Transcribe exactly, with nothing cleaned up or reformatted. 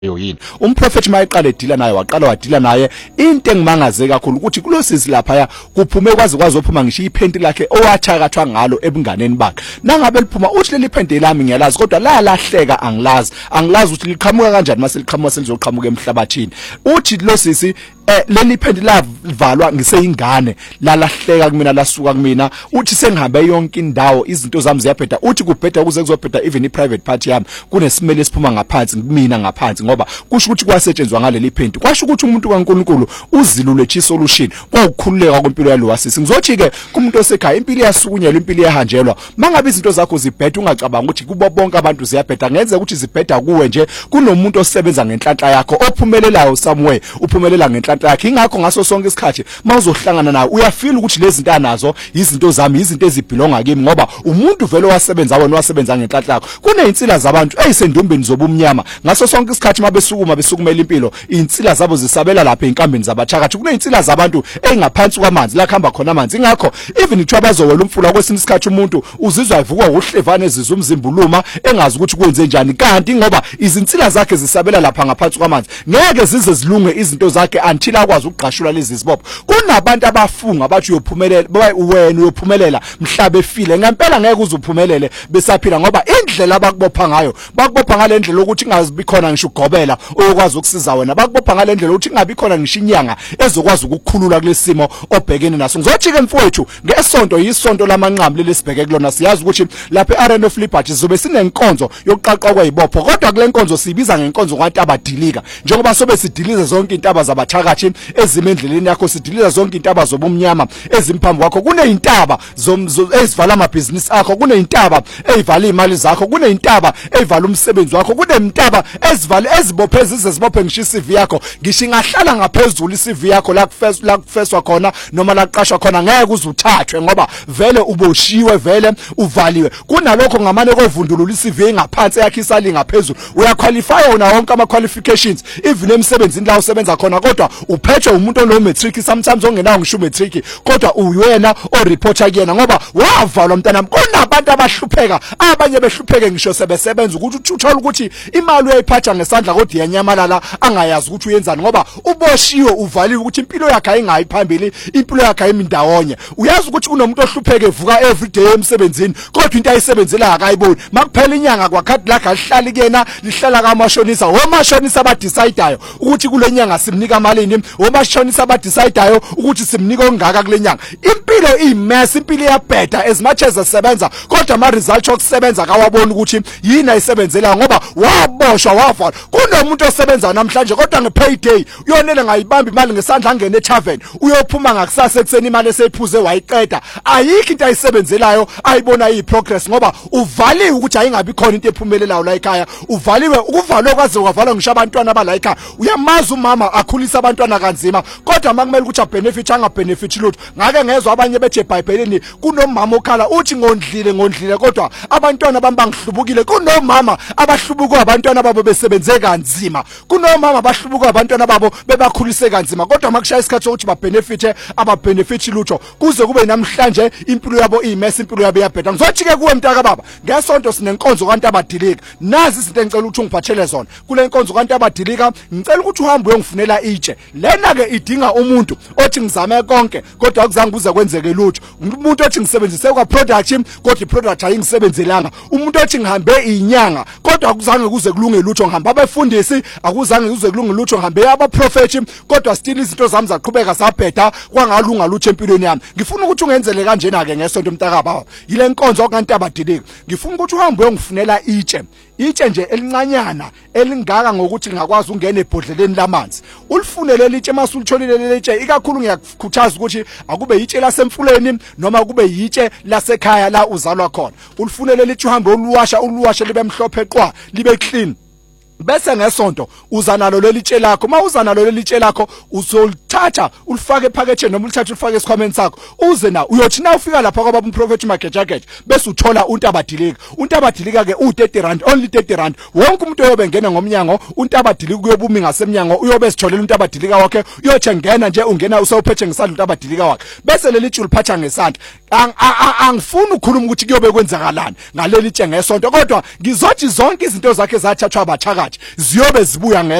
yini umprofeti mayeqala edila naye waqala wadila naye into engimangaze kakhulu ukuthi kulosizi lapha ya kuphume kwazi kwazi ophuma ngisho iphenti lakhe owathakathwa ngalo ebunganeni bakhe nangabe liphuma uthi leli phenti lami ngiyalazi kodwa la lahleka angilazi angilazi ukuthi liqhamuka kanjani mase liqhamuka selizoqhamuka emhlabathini uthi losisi eh leli phenti lavalwa ngiseyingane la lahleka kumina lasuka kumina uthi sengihambe yonke indawo izinto zami ziyabheda uthi kubheda kuze kuzobheda even iprivate party yami kunesimele esiphuma ngaphansi kumina ngaphansi ngoba kusho ukuthi kwasetshenzwa ngaleli phenti kwasho ukuthi umuntu kaNkulunkulu uzilule chi solution kwaukhululeka kwempilo yalo wasisi ngizothi ke kumuntu osekhaya impilo yasukunyelwa impilo yahanjelwa mangabe izinto zakho zibheda ungacabanga ukuthi kubo bonke abantu ziyabheda ngenze ukuthi zibheda kuwe nje kunomuntu osebenza ngenhlanhla yakho ophumelelayo somewhere uphumelela ngenhlanhla yakhe ingakho ngaso sonke isikhathi mawuzohlangana nawe uyafeel ukuthi lezi zinto anazo izinto zami izinto ezibhilonga kimi ngoba umuntu vele wasebenza wona wasebenza ngenhlanhla yakho kuneyinsila zabantu eyisendumbeni zobumnyama ngaso sonke isikhathi mabesukuma besukumela impilo insila zabo zisabela lapha einkambeni zabathakathi kuneyinsila zabantu engaphansi kwamanzi la khamba khona amanzi ingakho even ithiwa bazowela umfula kwesinye isikhathi umuntu uzizwa evukwa uhlevane ezizwa umzimbuluma engazi ukuthi kwenze njani kanti ngoba izinsila zakhe zisabela lapha ngaphansi kwamanzi ngeke zize zilunge izinto zakhe until akwazi ukuqashula lezi zibopho kunabantu abafunga bathi uyophumelela wena uyophumelela mhlaba efile ngempela ngeke uzuphumelele besaphila ngoba indlela abakubopha ngayo bakubopha ngale ndlela ukuthi ingazibi khona ngisho ugobela oyokwazi ukusiza wena bakubopha ngale ndlela ukuthi ingabi khona ngisho inyanga ezokwazi ukukhulula kulesimo obhekene naso ngizothi ke mfowethu ngesonto yisonto lamanqambi lesibheke kulona siyazi ukuthi lapha eR N of Liberty sizobe sinenkonzo yokuqaqwa kwezibopho kodwa kule nkonzo sibiza ngenkonzo kwaNtabadilika njengoba sobe sidilize zonke intaba zabathakathi ezimendleleni yakho sidiliza zonke intaba zobumnyama ezimphambi kwakho kuneyintaba ezivala amabhizinisi akho kuneyintaba ezivala imali zakho kuneyintaba ezivala umsebenzi wakho kuneyintaba ezivala ezibopheza izezibophe ngisho i-C V yakho ngisho ingahlala ngaphezulu i-C V yakho la kufeswa la kufeswa khona noma la qashwa khona ngeke uzuthathwe ngoba vele uboshiwe vele uvaliwe kunalokho ngamane kovundulula i-C V engaphansi yakhe isali ngaphezulu uyaqualify una wonke ama qualifications even emsebenzini la usebenza khona kodwa uphethwe umuntu ono matric sometimes ongenawo ngisho matric kodwa uyena o reporter kuyena ngoba wavalwa mntanami kunabantu abahlupheka abanye behlupheke ngisho sebesebenza ukuthi uthola ukuthi imali uyayiphatha ngesandla kodwa iyanyamalala angayazi ukuthi uyenzani ngoba uboshiwe uvaliwe ukuthi impilo yakhe ayingayi phambili impilo yakhe ayimindawonye uyazi ukuthi unomuntu ohlupheke evuka every day emsebenzini kodwa into ayisebenzela akayiboni makuphela inyanga kwakhadi lakhe alihlali kuyena lihlala kamashonisa omashonisa abadecideayo ukuthi kule nyanga simnika malini omashonisa abadecideayo ukuthi simnika ongaka kule nyanga impilo imess impilo iyabheda as much as asebenza kodwa ama result okusebenza kawabona ukuthi yini ayisebenzela ngoba waboshwa wavala kunomuntu osebenza namhlanje kodwa ngepayday uyonele ngayibamba imali ngesandla angene etavern uyophuma ngakusasa ekseni imali eseyiphuze wayiqeda ayikho into ayisebenzelayo ayibona iprogress ngoba uvaliwe ukuthi ayingabi khona into ephumelelayo la ekhaya uvaliwe ukuvalwa kwaze kwavalwa ngisho abantwana abala ekhaya uyamaza umama akhulisa abantwana kanzima kodwa makumele ukuthi abenefit anga benefit lutho ngake ngezwe abanye bethi eBhayibhelini kunomama okhala uthi ngondlile ngondlile kodwa abantwana bami bangihlubukile kunomama abahlubuka abantwana babo besebenze kanzima kunomama abahlubuka abantwana babo bebakhulise kanzima kodwa makushaya isikhathi sokuthi ba benefit aba benefit lutho kuze kube namhlanje impilo yabo imess impilo yabo yabheda ngizothi ke kuwe mntaka baba ngesonto sinenkonzo kaNtabadilika nazi izinto engicela ukuthi ungiphathele zona kule nkonzo kaNtabadilika ngicela ukuthi uhambe uyongifunela itshe lena ke idinga umuntu othi ngizame konke kodwa akuzange kuze kwenzeke lutho umuntu othi ngisebenzise kwa product kodwa iproduct ayingisebenzelanga umuntu othi ngihambe inyanga kodwa akuzange kuze kulunge lutho ngihamba abafundisi akuzange kuze kulunge lutho ngihambe abaprofeti kodwa still izinto zami zaqhubeka zabheda kwangalunga lutho empilweni yami ngifuna ukuthi ungenzele kanjena ke ngesonto mntaka baba yile nkonzo kaNtabadilika ngifuna ukuthi uhambe uyongifunela itshe itshe nje elincanyana elingaka ngokuthi ngakwazi ungena ebhodleleni lamanzi ulifunele litshe masulitholile letshe ikakhulu ngiyakukhuthaza ukuthi akube itshe lasemfuleni noma kube yitshe lasekhaya la uzalwa khona ulifunele litshe uhambe uluwasha uluwashe libe mhlophe qwa libe clean bese ngesonto uza nalo leli tshe lakho mawuza nalo leli tshe lakho uzolithatha ulifake ephakethe noma ulithatha ulifake esikhwameni sakho uze na uyothi na ufika lapha kwababa umprofeti magejageja bese uthola uNtabadilika uNtabadilika ke u thirty rand only thirty rand wonke umuntu oyobe ngena ngomnyango uNtabadilika uyobumi ngasemnyango uyobe sitholela uNtabadilika wakhe uyothi ngena nje ungena usawuphethe ngesandla uNtabadilika wakhe bese leli tshe uliphatha ngesandla angifuni ukukhuluma ukuthi kuyobe kwenzakalani ngaleli tshe ngesonto kodwa ngizothi zonke izinto zakhe zathathwa abathakathi ziyobe zibuya